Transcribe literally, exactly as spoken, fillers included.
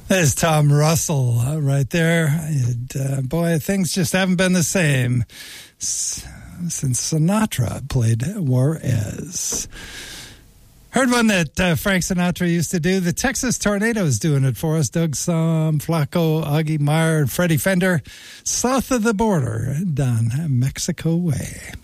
There's Tom Russell uh, right there. And, uh, boy, things just haven't been the same s- since Sinatra played Juarez. Heard one that uh, Frank Sinatra used to do. The Texas Tornadoes doing it for us. Doug Sam, Flacco, Augie Meyer, and Freddie Fender. South of the border down Mexico way.